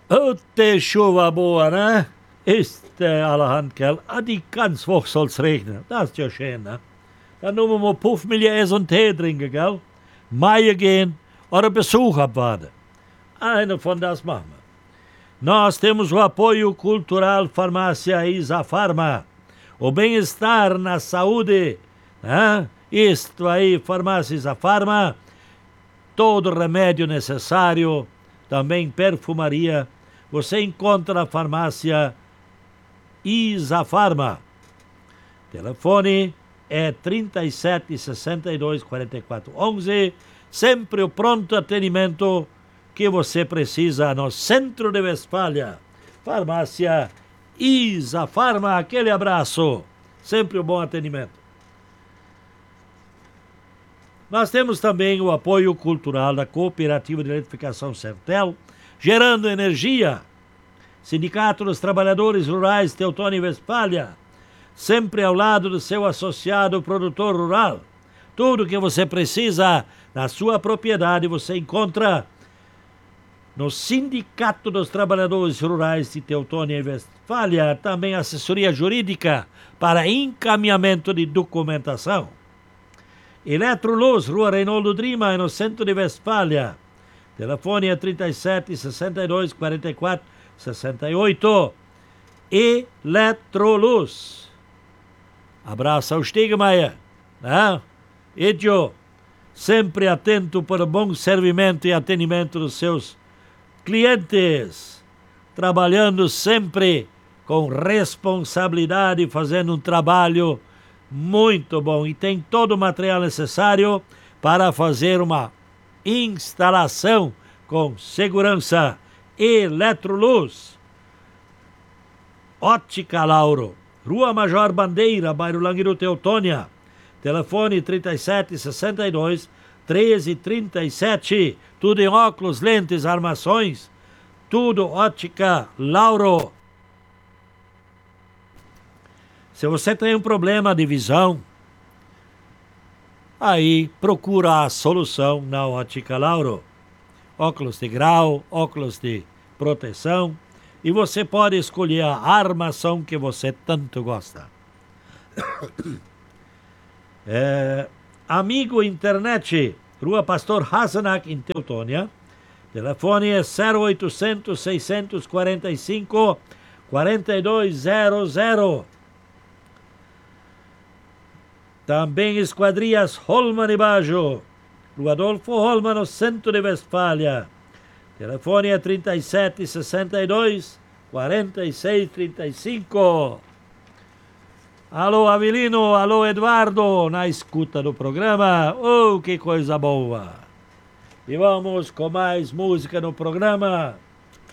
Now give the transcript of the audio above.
Te chuva boa, né? Este alla handkel, die ganz woch soll's regnen. Das ist ja schön, ne? Dann nur mal puff mir Eis und Tee trinken, gell? Meier gehen oder Besuch abwarten. Einer von das machen wir. Nós temos o apoio cultural Farmácia Isa Farma. O bem-estar na saúde, né? Isto aí, Farmácia Isa Farma. Todo remédio necessário, também perfumaria, você encontra na farmácia Isa Farma. Telefone é 37 62 44 11. Sempre o pronto atendimento que você precisa no centro de Westfália. Farmácia Isa Farma, aquele abraço. Sempre um bom atendimento. Nós temos também o apoio cultural da Cooperativa de Eletrificação Sertel, gerando energia. Sindicato dos Trabalhadores Rurais Teutônia e Westfália, sempre ao lado do seu associado produtor rural. Tudo que você precisa na sua propriedade você encontra no Sindicato dos Trabalhadores Rurais de Teutônia e Westfália. Também assessoria jurídica para encaminhamento de documentação. Eletroluz, Rua Reinaldo Drima, no centro de Westfália. Telefone é 37 62 44 68. Eletroluz. Abraço ao Stigmaier, né? Edio, sempre atento para o bom servimento e atendimento dos seus clientes. Trabalhando sempre com responsabilidade, fazendo um trabalho muito bom, e tem todo o material necessário para fazer uma instalação com segurança. Eletroluz. Ótica Lauro, Rua Major Bandeira, bairro Languiru, Teutônia. Telefone 37 62 13 37. Tudo em óculos, lentes, armações. Tudo Ótica Lauro. Se você tem um problema de visão, aí procura a solução na Ótica Lauro. Óculos de grau, óculos de proteção, e você pode escolher a armação que você tanto gosta. Amigo Internet, Rua Pastor Hasenack, em Teutônia. Telefone é 0800 645 4200. Também Esquadrias Holman e Bajo, Rua Adolfo Holman, no centro de Westfália. Telefone é 37 62 46 35. Alô Avelino, alô Eduardo, na escuta do programa. Oh, que coisa boa! E vamos com mais música no programa.